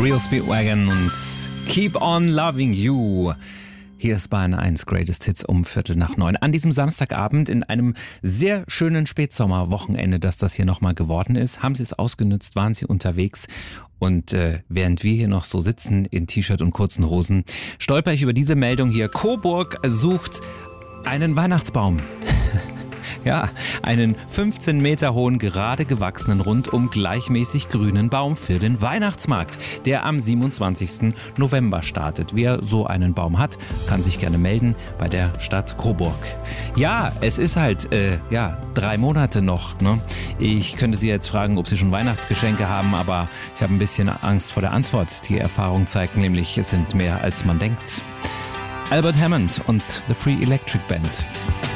Real Speedwagon und Keep on Loving You. Hier ist Bayern 1 Greatest Hits um 8:45 an diesem Samstagabend in einem sehr schönen Spätsommerwochenende, dass das hier nochmal geworden ist. Haben Sie es ausgenutzt, waren Sie unterwegs? Und während wir hier noch so sitzen in T-Shirt und kurzen Hosen, stolper ich über diese Meldung hier. Coburg sucht einen Weihnachtsbaum. Ja, einen 15 Meter hohen, gerade gewachsenen, rundum gleichmäßig grünen Baum für den Weihnachtsmarkt, der am 27. November startet. Wer so einen Baum hat, kann sich gerne melden bei der Stadt Coburg. Ja, es ist halt, 3 Monate noch. Ne? Ich könnte Sie jetzt fragen, ob Sie schon Weihnachtsgeschenke haben, aber ich habe ein bisschen Angst vor der Antwort. Die Erfahrung zeigt nämlich, es sind mehr als man denkt. Albert Hammond und The Free Electric Band.